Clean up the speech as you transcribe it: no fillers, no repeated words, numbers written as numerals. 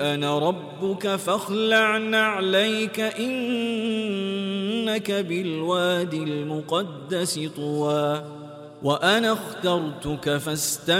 أنا ربك فاخلع نعليك إنك بالوادي المقدس طوى وأنا اخترتك فاستمع